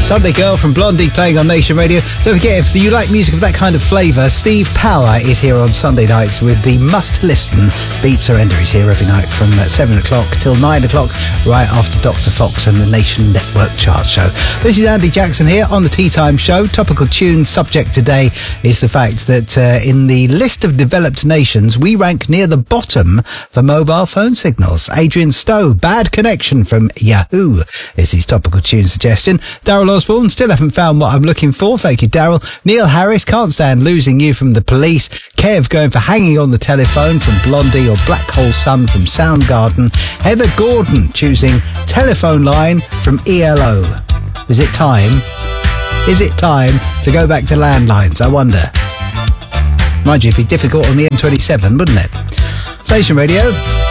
Sunday Girl from Blondie playing on Nation Radio. Don't forget, if you like music of that kind of flavour, Steve Power is here on Sunday nights with the must-listen Beat Surrender. He's here every night from 7 o'clock till 9 o'clock, right after Dr. Fox and the Nation Network Chart Show. This is Andy Jackson here on the Tea Time Show. Topical tune subject today is the fact that in the list of developed nations, we rank near the bottom for mobile phone signals. Adrian Stowe, Bad Connection from Yahoo is his topical tune suggestion. Daryl Osborne, still haven't found what I'm looking for. Thank you, Daryl. Neil Harris, Can't Stand Losing You from The Police. Kev going for Hanging on the Telephone from Blondie or Black Hole Sun from Soundgarden. Heather Gordon choosing Telephone Line from ELO. Is it time? Is it time to go back to landlines, I wonder? Mind you, it'd be difficult on the M27, wouldn't it? Station Radio.